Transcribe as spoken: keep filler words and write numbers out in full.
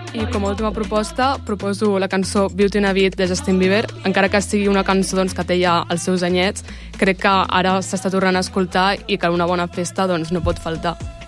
I com a última proposta proposo la cançó Beauty in a Beat de Justin Bieber. Encara que sigui una cançó doncs, que té ja els seus anyets, crec que ara s'està tornant a escoltar i que una bona festa doncs, no pot faltar.